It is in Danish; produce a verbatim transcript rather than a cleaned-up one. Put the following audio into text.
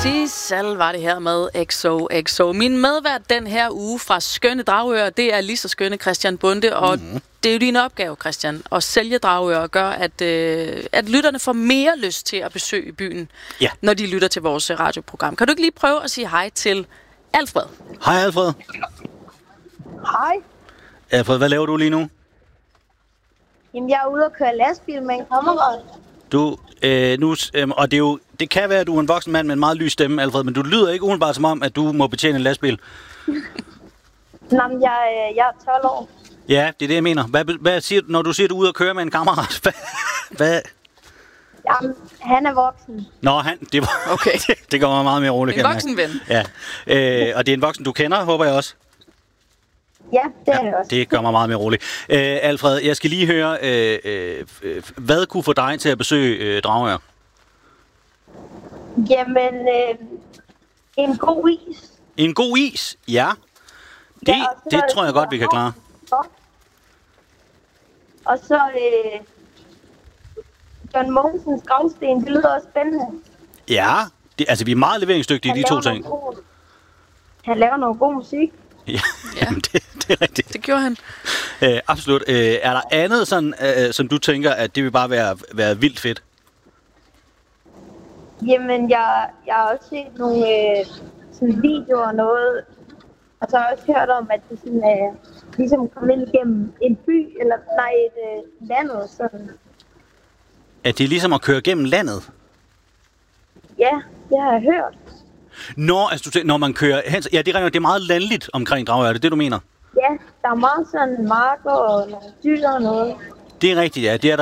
Sissel var det her med X O X O. Min medvært den her uge fra skønne Dragør, det er lige så skønne Christian Bonde, og mm-hmm. det er jo din opgave, Christian, at sælge Dragør og gøre, at, øh, at lytterne får mere lyst til at besøge byen, ja. Når de lytter til vores radioprogram. Kan du ikke lige prøve at sige hej til Alfred? Hej Alfred. Hej. Alfred, hvad laver du lige nu? Jamen, jeg er ude og køre lastbil med en kammerat. Du, øh, nu, øh, og det er jo, det kan være, at du er en voksen mand med en meget lys stemme, Alfred, men du lyder ikke umiddelbart som om, at du må betjene en lastbil. Nå, men jeg, jeg er tolv år. Ja, det er det, jeg mener. Hvad, hvad siger du, når du siger, at du er ude og køre med en kammerat? Hvad? hvad? Jamen, han er voksen. Nå, han, det var okay. det, det gør mig meget mere roligt. En voksen ven. Ja, øh, og det er en voksen, du kender, håber jeg også. Ja, det er ja, det også. Det gør mig meget mere rolig. Øh, Alfred, jeg skal lige høre, øh, øh, hvad kunne få dig til at besøge øh, Dragør? Jamen, øh, en god is. En god is? Ja. Det, ja, det tror jeg godt, vi kan klare. Og så øh, John Mogensens gravsten, det lyder også spændende. Ja, det, altså vi er meget leveringsdygtige i de to ting. God, han laver noget god musik. Ja, ja. Jamen, det, det er rigtigt. Det gjorde han. Øh, absolut. Øh, er der andet, sådan, øh, som du tænker, at det vil bare være, være vildt fedt? Jamen, jeg, jeg har også set nogle øh, sådan videoer og noget, og så har jeg også hørt om, at det sådan, øh, ligesom kommer ind igennem en by, eller nej, et øh, landet, sådan. At det er ligesom at køre gennem landet? Ja, det har jeg hørt. Når, altså, du tænker, når man kører hen, ja, det er, det er meget landligt omkring Dragør, er det det, du mener? Ja, der er meget sådan marker og nogle dyr og noget. Det er rigtigt, ja. Det er der